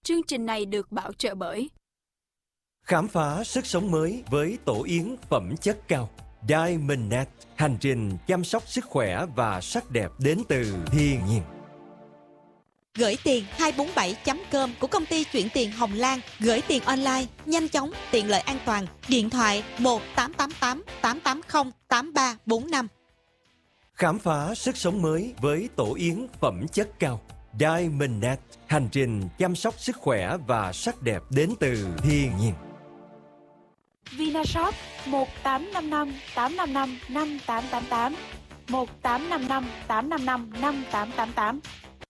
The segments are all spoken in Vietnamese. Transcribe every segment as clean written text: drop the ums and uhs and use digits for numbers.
Chương trình này được bảo trợ bởi Khám phá sức sống mới với tổ yến phẩm chất cao Diamond Net, hành trình chăm sóc sức khỏe và sắc đẹp đến từ thiên nhiên. Gửi tiền 247.com của công ty chuyển tiền Hồng Lan. Gửi tiền online, nhanh chóng, tiện lợi an toàn. Điện thoại 1-888-880-8345. Khám phá sức sống mới với tổ yến phẩm chất cao Diamond Net, hành trình chăm sóc sức khỏe và sắc đẹp đến từ thiên nhiên. Vinashop 1855 855 5888 1855 855 5888.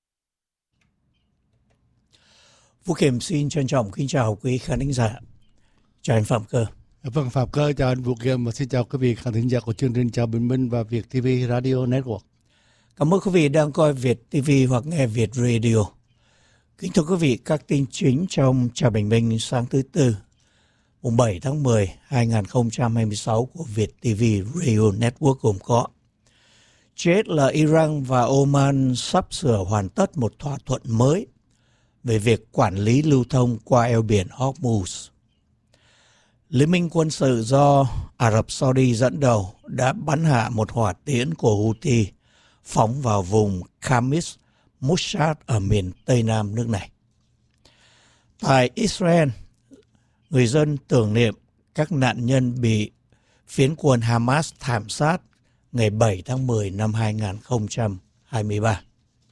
Vũ Kiểm xin trân trọng kính chào quý khán thính giả. Chào anh Phạm Cơ. Vâng, Phạm Cơ chào anh Vũ Kiểm và xin chào quý vị khán thính giả của chương trình Chào Bình Minh và Việt TV Radio Network. Cảm ơn quý vị đang coi Việt TV hoặc nghe Việt Radio. Kính thưa quý vị, các tin chính trong Chào Bình Minh sáng thứ Tư, mùng 7 tháng 10, 2026 của Việt TV Radio Network gồm có: chết là Iran và Oman sắp sửa hoàn tất một thỏa thuận mới về việc quản lý lưu thông qua eo biển Hormuz. Liên minh quân sự do Ả Rập Saudi dẫn đầu đã bắn hạ một hỏa tiễn của Houthi phóng vào vùng Khamis Mushad ở miền Tây Nam nước này. Tại Israel, người dân tưởng niệm các nạn nhân bị phiến quân Hamas thảm sát ngày 7 tháng 10 năm 2023.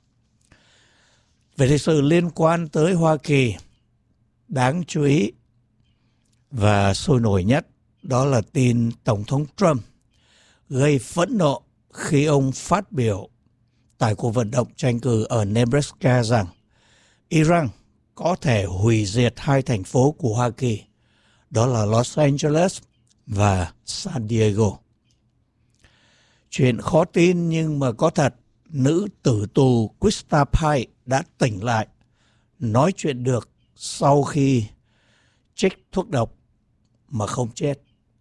Về lịch sử liên quan tới Hoa Kỳ, đáng chú ý và sôi nổi nhất đó là tin Tổng thống Trump gây phẫn nộ khi ông phát biểu tại cuộc vận động tranh cử ở Nebraska rằng Iran có thể hủy diệt hai thành phố của Hoa Kỳ, đó là Los Angeles và San Diego. Chuyện khó tin nhưng mà có thật, nữ tử tù Krista Pike đã tỉnh lại, nói chuyện được sau khi trích thuốc độc mà không chết.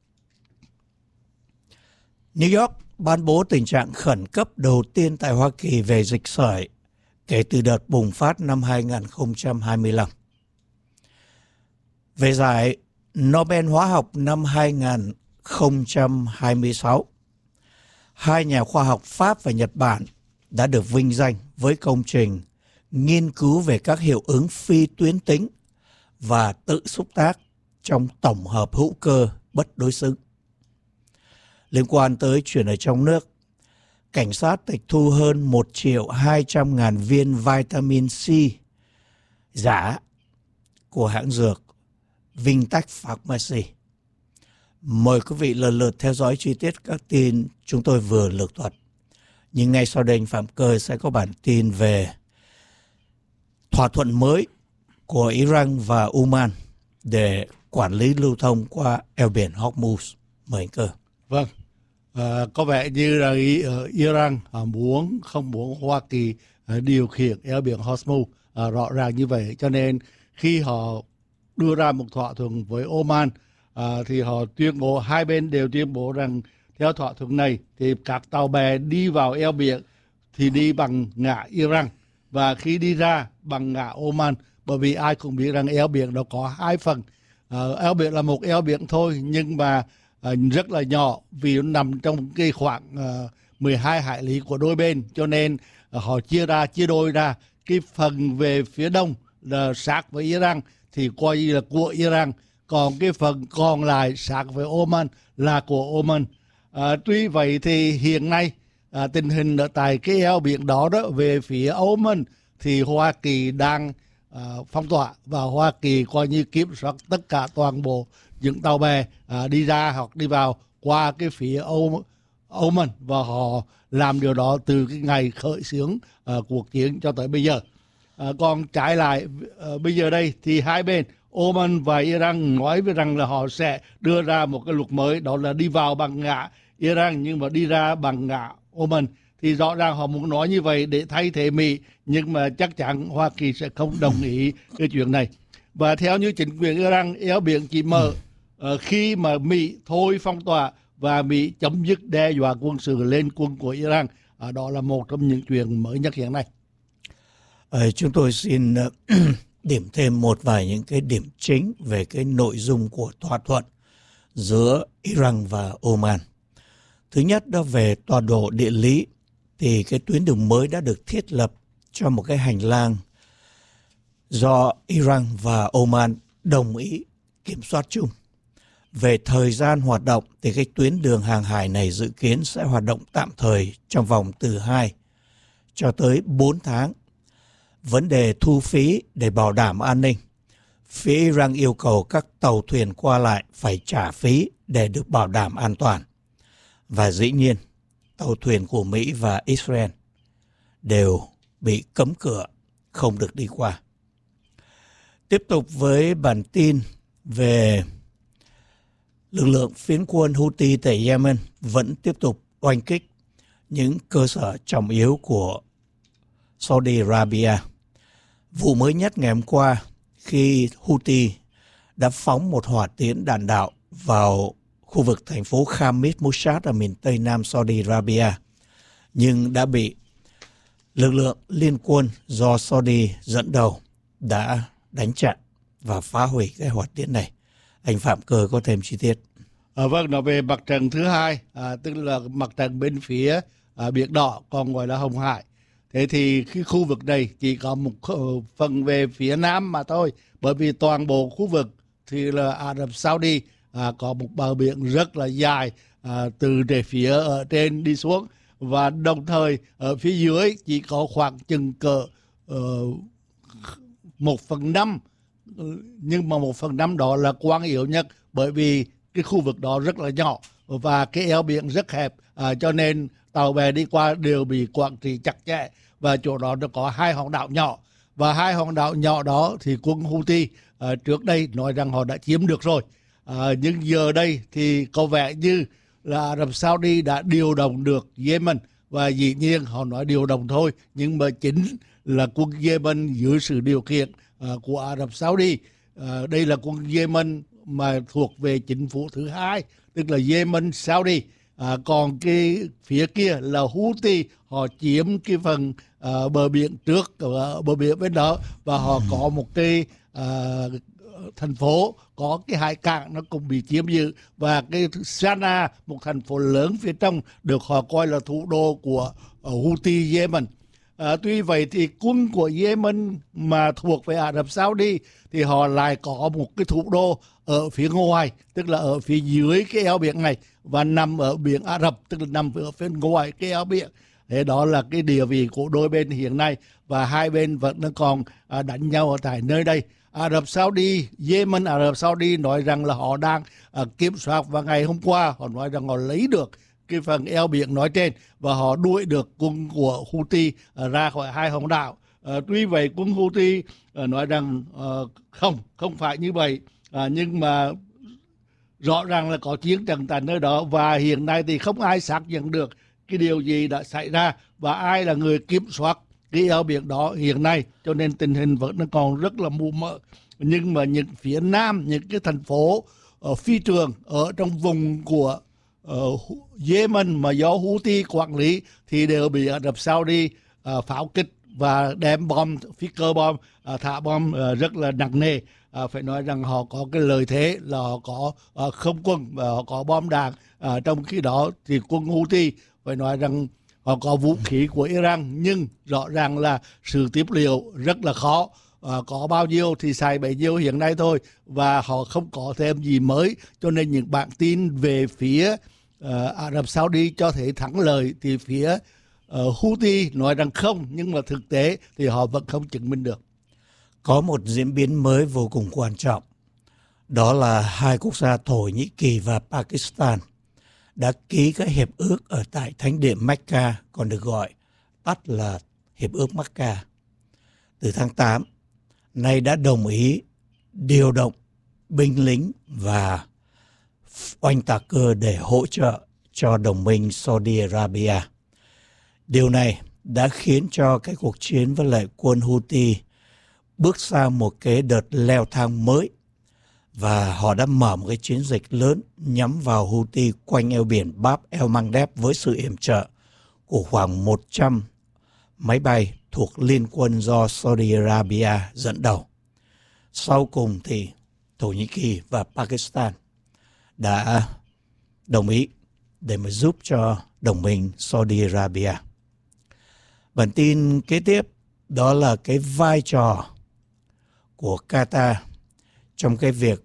New York ban bố tình trạng khẩn cấp đầu tiên tại Hoa Kỳ về dịch sởi kể từ đợt bùng phát năm 2025. Về giải Nobel Hóa học năm 2026, hai nhà khoa học Pháp và Nhật Bản đã được vinh danh với công trình nghiên cứu về các hiệu ứng phi tuyến tính và tự xúc tác trong tổng hợp hữu cơ bất đối xứng. Liên quan tới chuyện ở trong nước, cảnh sát tịch thu hơn 1.200.000 viên vitamin C giả của hãng dược Vintech Pharmacy. Mời quý vị lần lượt theo dõi chi tiết các tin chúng tôi vừa lược thuật. Nhưng ngay sau đây, anh Phạm Cơ sẽ có bản tin về thỏa thuận mới của Iran và Oman để quản lý lưu thông qua eo biển Hormuz. Mời anh Cơ. Vâng, có vẻ như là Iran không muốn Hoa Kỳ điều khiển eo biển Hormuz rõ ràng như vậy. Cho nên khi họ đưa ra một thỏa thuận với Oman thì họ tuyên bố, hai bên đều tuyên bố rằng theo thỏa thuận này thì các tàu bè đi vào eo biển thì đi bằng ngã Iran và khi đi ra bằng ngã Oman, bởi vì ai cũng biết rằng eo biển đó có hai phần. Eo biển là một eo biển thôi nhưng mà rất là nhỏ vì nó nằm trong cái khoảng 12 hải lý của đôi bên, cho nên họ chia đôi ra. Cái phần về phía đông là sát với Iran thì coi như là của Iran, còn cái phần còn lại sát với Oman là của Oman. Tuy vậy thì hiện nay tình hình ở tại cái eo biển đó về phía Oman thì Hoa Kỳ đang phong tỏa và Hoa Kỳ coi như kiểm soát tất cả toàn bộ những tàu bè đi ra hoặc đi vào qua cái phía Oman, và họ làm điều đó từ cái ngày khởi xướng cuộc chiến cho tới bây giờ. Còn trái lại bây giờ đây thì hai bên Oman và Iran nói với rằng là họ sẽ đưa ra một cái luật mới, đó là đi vào bằng ngã Iran nhưng mà đi ra bằng ngã Oman. Thì rõ ràng họ muốn nói như vậy để thay thế Mỹ, nhưng mà chắc chắn Hoa Kỳ sẽ không đồng ý cái chuyện này. Và theo như chính quyền Iran, eo biển chỉ mở khi mà Mỹ thôi phong tỏa và Mỹ chấm dứt đe dọa quân sự lên quân của Iran. Đó là một trong những chuyện mới nhất hiện nay. Chúng tôi xin điểm thêm một vài những cái điểm chính về cái nội dung của thỏa thuận giữa Iran và Oman. Thứ nhất đó về tọa độ địa lý, thì cái tuyến đường mới đã được thiết lập cho một cái hành lang do Iran và Oman đồng ý kiểm soát chung. Về thời gian hoạt động thì cái tuyến đường hàng hải này dự kiến sẽ hoạt động tạm thời trong vòng từ 2 cho tới 4 tháng. Vấn đề thu phí để bảo đảm an ninh, phía Iran yêu cầu các tàu thuyền qua lại phải trả phí để được bảo đảm an toàn. Và dĩ nhiên, tàu thuyền của Mỹ và Israel đều bị cấm cửa, không được đi qua. Tiếp tục với bản tin về lực lượng phiến quân Houthi tại Yemen vẫn tiếp tục oanh kích những cơ sở trọng yếu của Saudi Arabia. Vụ mới nhất ngày hôm qua khi Houthi đã phóng một hỏa tiễn đạn đạo vào khu vực thành phố Khamis Mushat ở miền Tây Nam Saudi Arabia, nhưng đã bị lực lượng liên quân do Saudi dẫn đầu đã đánh chặn và phá hủy cái hỏa tiễn này. Anh Phạm Cơ có thêm chi tiết. Vâng, nói về mặt trận thứ hai, tức là mặt trận bên phía Biển Đỏ, còn gọi là Hồng Hải. Thế thì cái khu vực này chỉ có một phần về phía Nam mà thôi, bởi vì toàn bộ khu vực thì là Ả Rập Saudi có một bờ biển rất là dài từ phía ở trên đi xuống, và đồng thời ở phía dưới chỉ có khoảng chừng cỡ 1/5, nhưng mà 1/5 đó là quan yếu nhất, bởi vì cái khu vực đó rất là nhỏ và cái eo biển rất hẹp, cho nên tàu bè đi qua đều bị quản trị chặt chẽ, và chỗ đó nó có 2 hòn đảo nhỏ, và 2 hòn đảo nhỏ đó thì quân Houthi trước đây nói rằng họ đã chiếm được rồi, nhưng giờ đây thì có vẻ như là Ả Rập Saudi đã điều động được Yemen, và dĩ nhiên họ nói điều động thôi, nhưng mà chính là quân Yemen dưới sự điều khiển của Ả Rập Saudi. Đây là quân Yemen mà thuộc về chính phủ thứ hai, tức là Yemen Saudi. Còn cái phía kia là Houthi, họ chiếm cái phần bờ biển trước, bờ biển bên đó, và họ có một cái thành phố, có cái hải cảng nó cũng bị chiếm giữ, và cái Sanaa, một thành phố lớn phía trong, được họ coi là thủ đô của Houthi Yemen. Tuy vậy thì quân của Yemen mà thuộc về Ả Rập Saudi thì họ lại có một cái thủ đô ở phía ngoài, tức là ở phía dưới cái eo biển này, và nằm ở biển Ả Rập, tức là nằm ở phía ngoài cái eo biển. Thế đó là cái địa vị của đôi bên hiện nay, và hai bên vẫn còn đánh nhau ở tại nơi đây. Ả Rập Saudi, Yemen, Ả Rập Saudi nói rằng là họ đang kiểm soát, và ngày hôm qua họ nói rằng họ lấy được cái phần eo biển nói trên, và họ đuổi được quân của Houthi ra khỏi 2 hòn đảo. Tuy vậy quân Houthi nói rằng không phải như vậy, nhưng mà rõ ràng là có chiến tranh tại nơi đó, và hiện nay thì không ai xác nhận được cái điều gì đã xảy ra và ai là người kiểm soát cái eo biển đó hiện nay, cho nên tình hình vẫn còn rất là mù mờ. Nhưng mà những phía nam, những cái thành phố phi trường ở trong vùng của Yemen mà do Houthi quản lý thì đều bị Ả Rập Saudi pháo kích và đem bom, phi cơ bom, thả bom rất là nặng nề. Phải nói rằng họ có cái lợi thế là họ có không quân và họ có bom đạn. Trong khi đó thì quân Houthi phải nói rằng họ có vũ khí của Iran, nhưng rõ ràng là sự tiếp liệu rất là khó. Có bao nhiêu thì xài bấy nhiêu hiện nay thôi, và họ không có thêm gì mới, cho nên những bản tin về phía Ả Rập Saudi cho thấy thắng lợi thì phía Houthi nói rằng không, nhưng mà thực tế thì họ vẫn không chứng minh được. Có một diễn biến mới vô cùng quan trọng, đó là hai quốc gia Thổ Nhĩ Kỳ và Pakistan đã ký cái hiệp ước ở tại Thánh điện Mecca, còn được gọi tắt là Hiệp ước Mecca. Từ tháng 8, nay đã đồng ý điều động binh lính và oanh tạc cơ để hỗ trợ cho đồng minh Saudi Arabia. Điều này đã khiến cho cái cuộc chiến với lại quân Houthi bước sang một cái đợt leo thang mới, và họ đã mở một cái chiến dịch lớn nhắm vào Houthi quanh eo biển Bab el Mandeb với sự yểm trợ của khoảng 100 máy bay thuộc liên quân do Saudi Arabia dẫn đầu. Sau cùng thì Thổ Nhĩ Kỳ và Pakistan đã đồng ý để mà giúp cho đồng minh Saudi Arabia. Bản tin kế tiếp đó là cái vai trò của Qatar trong cái việc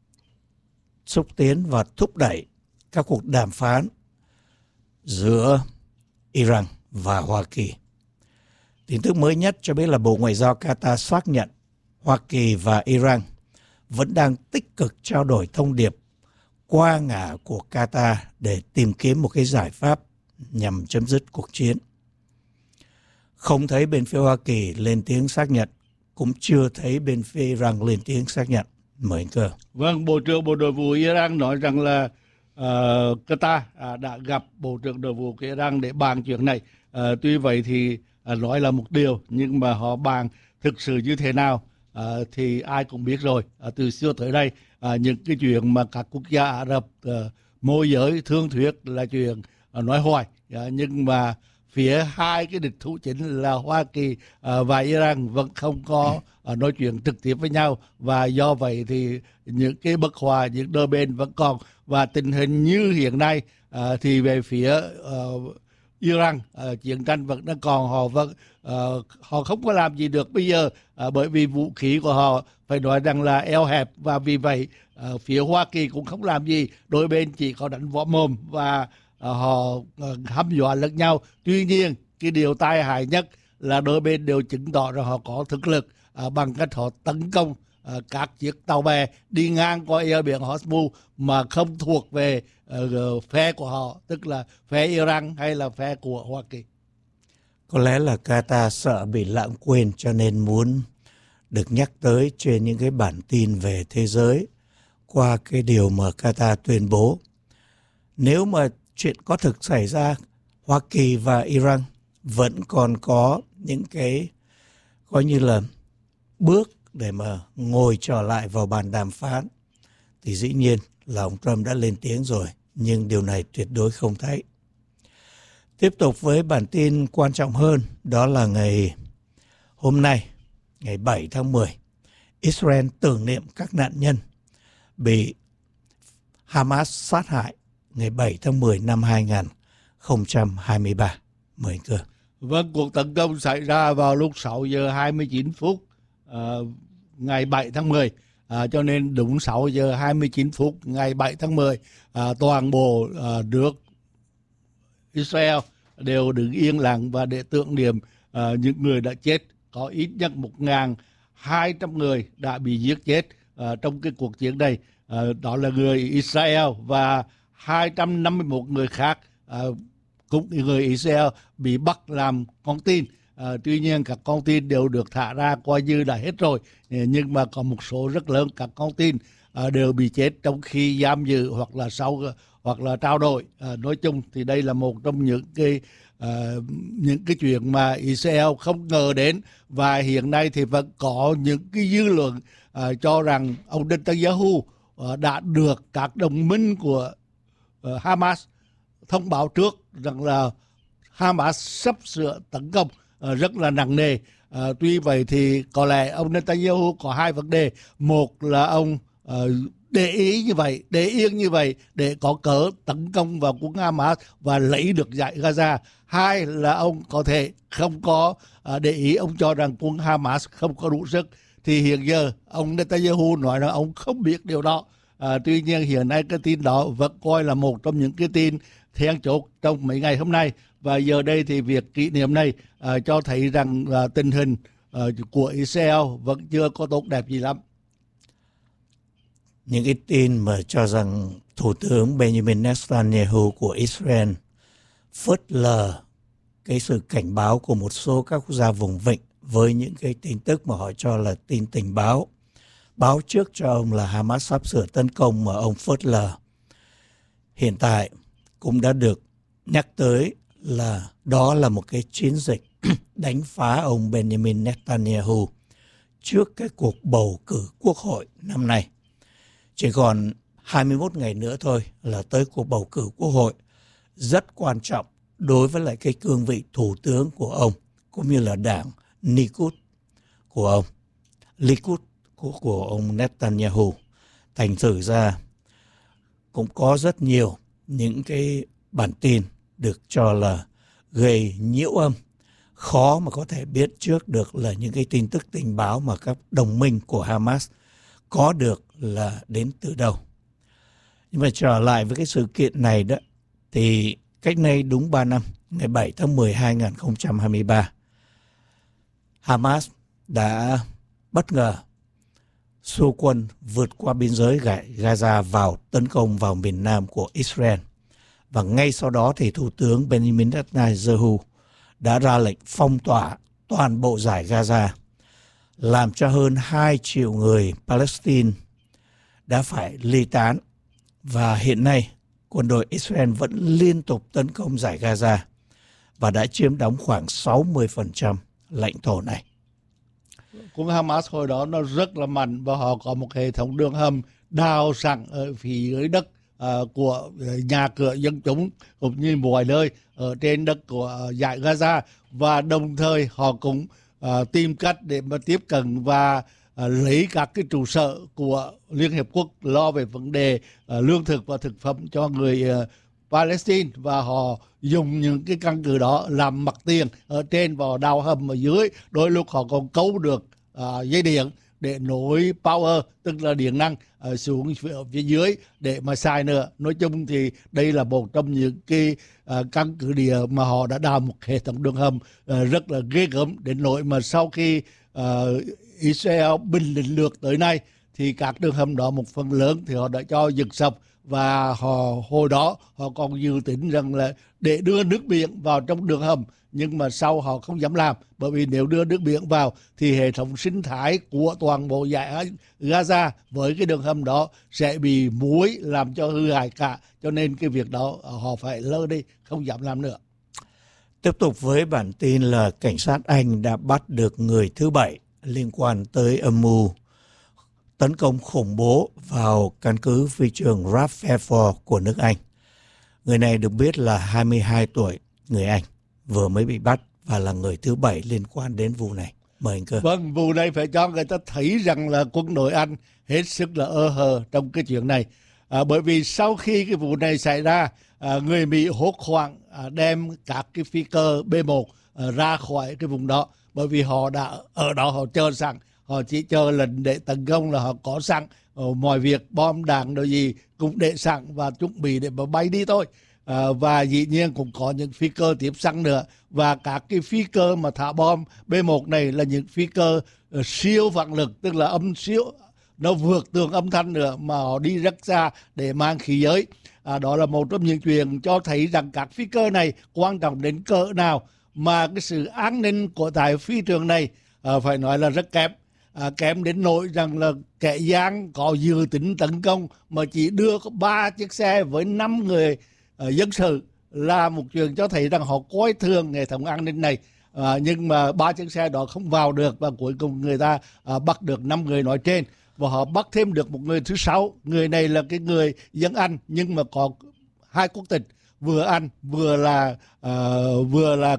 xúc tiến và thúc đẩy các cuộc đàm phán giữa Iran và Hoa Kỳ. Tin tức mới nhất cho biết là Bộ Ngoại giao Qatar xác nhận Hoa Kỳ và Iran vẫn đang tích cực trao đổi thông điệp qua ngả của Qatar để tìm kiếm một cái giải pháp nhằm chấm dứt cuộc chiến. Không thấy bên phía Hoa Kỳ lên tiếng xác nhận, cũng chưa thấy bên phía Iran lên tiếng xác nhận. Mời anh Cơ. Vâng, Bộ trưởng Bộ Nội vụ Iran nói rằng là Qatar đã gặp Bộ trưởng Nội vụ của Iran để bàn chuyện này. Tuy vậy thì nói là một điều, nhưng mà họ bàn thực sự như thế nào thì ai cũng biết rồi. Từ xưa tới đây, những cái chuyện mà các quốc gia Ả Rập môi giới thương thuyết là chuyện nói hoài. Nhưng mà phía hai cái địch thủ chính là Hoa Kỳ và Iran vẫn không có nói chuyện trực tiếp với nhau, và do vậy thì những cái bất hòa những đôi bên vẫn còn, và tình hình như hiện nay thì về phía Iran chiến tranh vẫn đang còn, họ không có làm gì được bây giờ bởi vì vũ khí của họ phải nói rằng là eo hẹp, và vì vậy phía Hoa Kỳ cũng không làm gì, đôi bên chỉ có đánh võ mồm và họ hăm dọa lẫn nhau. Tuy nhiên cái điều tai hại nhất là đôi bên đều chứng tỏ rằng họ có thực lực bằng cách họ tấn công các chiếc tàu bè đi ngang qua eo biển Hormuz mà không thuộc về phe của họ, tức là phe Iran hay là phe của Hoa Kỳ. Có lẽ là Qatar sợ bị lãng quên cho nên muốn được nhắc tới trên những cái bản tin về thế giới qua cái điều mà Qatar tuyên bố. Nếu mà chuyện có thực xảy ra, Hoa Kỳ và Iran vẫn còn có những cái coi như là bước để mà ngồi trở lại vào bàn đàm phán, thì dĩ nhiên là ông Trump đã lên tiếng rồi, nhưng điều này tuyệt đối không thấy. Tiếp tục với bản tin quan trọng hơn, đó là ngày hôm nay, ngày 7 tháng 10, Israel tưởng niệm các nạn nhân bị Hamas sát hại ngày 7 tháng 10 năm 2023. Mời anh Cơ. Vâng, cuộc tấn công xảy ra vào lúc 6 giờ 29 phút ngày 7 tháng 10. Cho nên đúng 6 giờ 29 phút ngày 7 tháng 10, toàn bộ nước Israel đều đứng yên lặng và để tưởng niệm những người đã chết. Có ít nhất 1.200 người đã bị giết chết trong cái cuộc chiến này. Đó là người Israel, và 251 người khác cũng người Israel bị bắt làm con tin. Tuy nhiên các con tin đều được thả ra coi như đã hết rồi, nhưng mà có một số rất lớn các con tin đều bị chết trong khi giam giữ hoặc là trao đổi. Nói chung thì đây là một trong những cái chuyện mà Israel không ngờ đến, và hiện nay thì vẫn có những cái dư luận cho rằng ông Netanyahu đã được các đồng minh của Hamas thông báo trước rằng là Hamas sắp sửa tấn công rất là nặng nề. Tuy vậy thì có lẽ ông Netanyahu có hai vấn đề. Một là ông để yên như vậy để có cớ tấn công vào quân Hamas và lấy được dải Gaza. Hai là ông có thể không có để ý, ông cho rằng quân Hamas không có đủ sức. Thì hiện giờ ông Netanyahu nói rằng ông không biết điều đó. Tuy nhiên hiện nay cái tin đó vẫn coi là một trong những cái tin then chốt trong mấy ngày hôm nay. Và giờ đây thì việc kỷ niệm này cho thấy rằng tình hình của Israel vẫn chưa có tốt đẹp gì lắm. Những cái tin mà cho rằng Thủ tướng Benjamin Netanyahu của Israel phớt lờ cái sự cảnh báo của một số các quốc gia vùng vịnh với những cái tin tức mà họ cho là tin tình báo, báo trước cho ông là Hamas sắp sửa tấn công mà ông phớt lờ, hiện tại cũng đã được nhắc tới là đó là một cái chiến dịch đánh phá ông Benjamin Netanyahu trước cái cuộc bầu cử quốc hội năm nay. Chỉ còn 21 ngày nữa thôi là tới cuộc bầu cử quốc hội rất quan trọng đối với lại cái cương vị thủ tướng của ông, cũng như là đảng Likud của của ông Netanyahu. Thành thử ra cũng có rất nhiều những cái bản tin được cho là gây nhiễu âm, khó mà có thể biết trước được là những cái tin tức tình báo mà các đồng minh của Hamas có được là đến từ đâu. Nhưng mà trở lại với cái sự kiện này đó, thì cách nay đúng 3 năm, ngày 7 tháng 10 2023, Hamas đã bất ngờ xua quân vượt qua biên giới Gaza vào tấn công vào miền nam của Israel. Và ngay sau đó thì Thủ tướng Benjamin Netanyahu đã ra lệnh phong tỏa toàn bộ dải Gaza, làm cho hơn 2 triệu người Palestine đã phải ly tán. Và hiện nay, quân đội Israel vẫn liên tục tấn công dải Gaza và đã chiếm đóng khoảng 60% lãnh thổ này. Cũng Hamas hồi đó nó rất là mạnh và họ có một hệ thống đường hầm đào sẵn ở phía dưới đất của nhà cửa dân chúng cũng như mọi nơi ở trên đất của dải Gaza, và đồng thời họ cũng tìm cách để mà tiếp cận và lấy các cái trụ sở của Liên Hiệp Quốc lo về vấn đề lương thực và thực phẩm cho người Palestine, và họ dùng những cái căn cứ đó làm mặt tiền ở trên và đào hầm ở dưới. Đôi lúc họ còn câu được dây điện để nối power, tức là điện năng xuống phía dưới để mà xài nữa. Nói chung thì đây là một trong những cái căn cứ địa mà họ đã đào một hệ thống đường hầm rất là ghê gớm, đến nỗi mà sau khi Israel bình định lược tới nay thì các đường hầm đó một phần lớn thì họ đã cho dừng sập, và hồi đó họ còn dự tính rằng là để đưa nước biển vào trong đường hầm, nhưng mà sau họ không dám làm, bởi vì nếu đưa nước biển vào thì hệ thống sinh thái của toàn bộ dải Gaza với cái đường hầm đó sẽ bị muối làm cho hư hại cả, cho nên cái việc đó họ phải lơ đi, không dám làm nữa. Tiếp tục với bản tin là cảnh sát Anh đã bắt được người thứ 7 liên quan tới âm mưu tấn công khủng bố vào căn cứ phi trường Radford của nước Anh. Người này được biết là 22 tuổi, người Anh, vừa mới bị bắt và là người thứ 7 liên quan đến vụ này. Mời anh Cơ. Vâng, vụ này phải cho người ta thấy rằng là quân đội Anh hết sức là hờ trong cái chuyện này. Bởi vì sau khi cái vụ này xảy ra, người Mỹ hốt hoảng đem các cái phi cơ B-1 ra khỏi cái vùng đó, bởi vì họ đã ở đó họ chờ sẵn, họ chỉ chờ lệnh để tấn công là họ có sẵn mọi việc, bom đạn đồ gì cũng để sẵn và chuẩn bị để mà bay đi thôi. Và dĩ nhiên cũng có những phi cơ tiếp sẵn nữa, và các cái phi cơ mà thả bom B-1 này là những phi cơ siêu vạn lực, tức là âm siêu, nó vượt tường âm thanh nữa, mà họ đi rất xa để mang khí giới. Đó là một trong những chuyện cho thấy rằng các phi cơ này quan trọng đến cỡ nào, mà cái sự an ninh của tại phi trường này phải nói là rất kém. Kém đến nỗi rằng là kẻ gian có dự tính tấn công mà chỉ đưa có 3 chiếc xe với 5 người dân sự, là một chuyện cho thấy rằng họ coi thường hệ thống an ninh này. Nhưng mà 3 chiếc xe đó không vào được, và cuối cùng người ta bắt được 5 người nói trên, và họ bắt thêm được một người thứ 6. Người này là cái người dân Anh nhưng mà có 2 quốc tịch, vừa Anh vừa là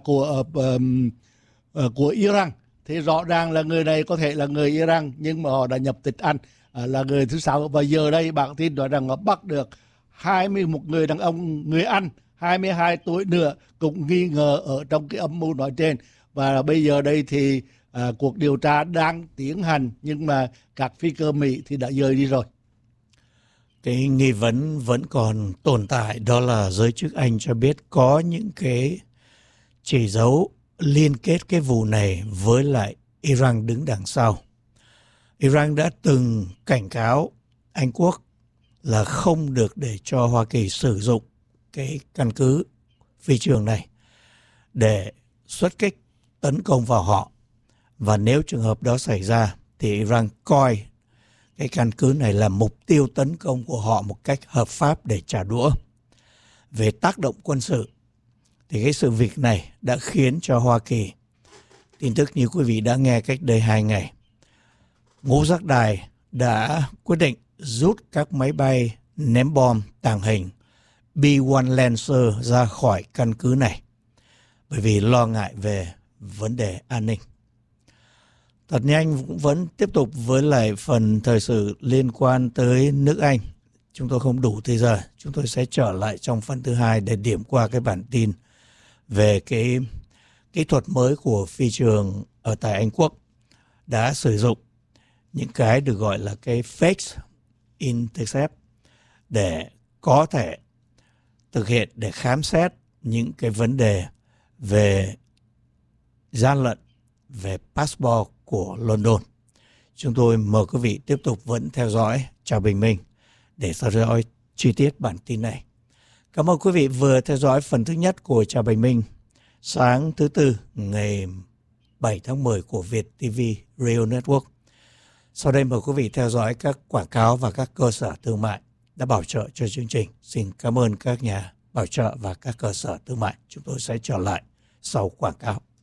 của Iran. Thì rõ ràng là người này có thể là người Iran nhưng mà họ đã nhập tịch Anh, là người thứ 6. Và giờ đây bản tin nói rằng họ bắt được 21 người đàn ông người Anh 22 tuổi nữa cũng nghi ngờ ở trong cái âm mưu nói trên. Và bây giờ đây thì cuộc điều tra đang tiến hành, nhưng mà các phi cơ Mỹ thì đã rời đi rồi. Cái nghi vấn vẫn còn tồn tại, đó là giới chức Anh cho biết có những cái chỉ dấu liên kết cái vụ này với lại Iran đứng đằng sau. Iran đã từng cảnh cáo Anh Quốc là không được để cho Hoa Kỳ sử dụng cái căn cứ phi trường này để xuất kích tấn công vào họ. Và nếu trường hợp đó xảy ra thì Iran coi cái căn cứ này là mục tiêu tấn công của họ một cách hợp pháp để trả đũa. Về tác động quân sự thì cái sự việc này đã khiến cho Hoa Kỳ, tin tức như quý vị đã nghe cách đây 2 ngày, Ngũ Giác Đài đã quyết định rút các máy bay ném bom tàng hình B-1 Lancer ra khỏi căn cứ này bởi vì lo ngại về vấn đề an ninh. Thật nhanh cũng vẫn tiếp tục với lại phần thời sự liên quan tới nước Anh. Chúng tôi không đủ thời giờ. Chúng tôi sẽ trở lại trong phần thứ hai để điểm qua cái bản tin về cái kỹ thuật mới của phi trường ở tại Anh Quốc đã sử dụng những cái được gọi là cái fake intercept để có thể thực hiện để khám xét những cái vấn đề về gian lận về passport của London. Chúng tôi mời quý vị tiếp tục vẫn theo dõi Chào Bình Minh để theo dõi chi tiết bản tin này. Cảm ơn quý vị vừa theo dõi phần thứ nhất của Chào Bình Minh sáng thứ Tư ngày 7 tháng 10 của Việt TV Radio Network. Sau đây mời quý vị theo dõi các quảng cáo và các cơ sở thương mại đã bảo trợ cho chương trình. Xin cảm ơn các nhà bảo trợ và các cơ sở thương mại. Chúng tôi sẽ trở lại sau quảng cáo.